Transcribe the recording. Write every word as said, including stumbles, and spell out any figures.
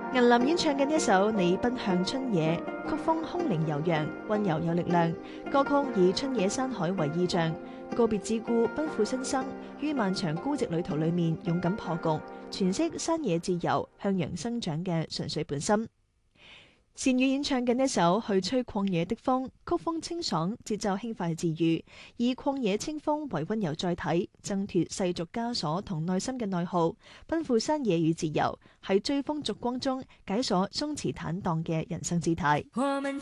銀林演唱嘅呢一首《你奔向春野》，曲風空靈悠揚，溫柔有力量。歌曲以春野山海為意象，告別自故，奔赴新生，於漫長孤寂旅途裏面勇敢破局，詮釋山野自由、向陽生長嘅純粹本心。善宇演唱嘅呢首《去吹曠野的風》，曲風清爽，節奏輕快治愈，以曠野清風為溫柔載體，掙脫世俗枷鎖同內心嘅內耗，奔赴山野與自由，喺追風逐光中解鎖鬆弛坦蕩嘅人生姿態。